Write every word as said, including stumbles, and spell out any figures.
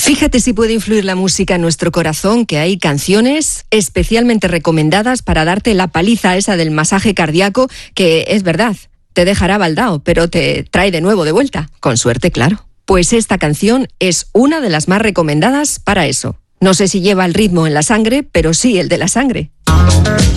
Fíjate si puede influir la música en nuestro corazón, que hay canciones especialmente recomendadas para darte la paliza esa del masaje cardíaco, que es verdad, te dejará baldao, pero te trae de nuevo de vuelta. Con suerte, claro. Pues esta canción es una de las más recomendadas para eso. No sé si lleva el ritmo en la sangre, pero sí el de la sangre.